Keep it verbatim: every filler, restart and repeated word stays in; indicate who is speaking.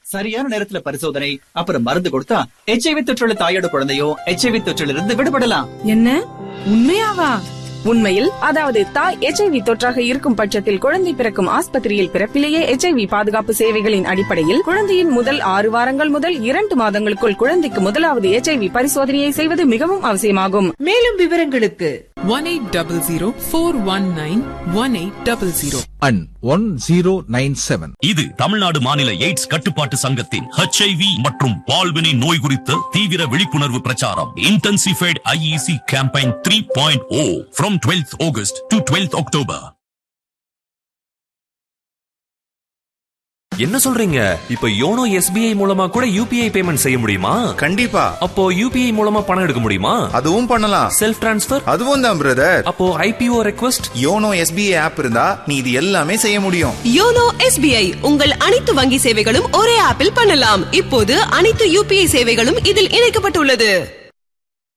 Speaker 1: சரியான நேரத்துல பரிசோதனை அப்புறம் மருந்து கொடுத்தா எச்ஐவி தொற்றுள்ள தாயோட குழந்தையோ எச்ஐவி தொற்றில் இருந்து விடுபடலாம்.
Speaker 2: என்ன உண்மையாவா?
Speaker 3: உண்மையில், அதாவது தாய் எச்ஐவி தொற்றாக இருக்கும் பட்சத்தில் குழந்தை பிறக்கும் ஆஸ்பத்திரியில் பிறப்பிலேயே எச்ஐவி பாதுகாப்பு சேவைகளின் அடிப்படையில் குழந்தையின் முதல் ஆறு வாரங்கள் முதல் இரண்டு மாதங்களுக்குள் குழந்தைக்கு முதலாவது எச்ஐவி பரிசோதனையை செய்வது மிகவும் அவசியமாகும்.
Speaker 2: மேலும் விவரங்களுக்கு
Speaker 4: one eight zero zero four one nine one eight zero zero
Speaker 5: and one zero nine seven.
Speaker 6: இது தமிழ்நாடு மாநில எய்ட்ஸ் கட்டுப்பாட்டு சங்கத்தின் ஹெச்ஐவி மற்றும் பால்வினை நோய் குறித்த தீவிர விழிப்புணர்வு பிரச்சாரம். Intensified IEC campaign three point O from twelfth August to twelfth October.
Speaker 7: என்ன சொல்றீங்க? இப்ப யோனோ எஸ்பிஐ மூலமா கூட யூபிஐ பேமெண்ட் செய்ய முடியுமா?
Speaker 8: கண்டிப்பா.
Speaker 7: அப்போ யூபிஐ மூலமா பணம் எடுக்க முடியுமா?
Speaker 8: அதுவும் பண்ணலாம்.
Speaker 7: Self transfer?
Speaker 8: அதுவும் தான் பிரதர்.
Speaker 7: அப்போ IPO request?
Speaker 8: YONO SBI app இருந்தா நீ இது எல்லாமே செய்ய முடியும்.
Speaker 9: யோனோ எஸ்பிஐ உங்கள் அனைத்து வங்கி சேவைகளும் ஒரே ஆப்பில் பண்ணலாம். இப்போது அனைத்து யூபிஐ சேவைகளும் இதில் இணைக்கப்பட்டுள்ளது.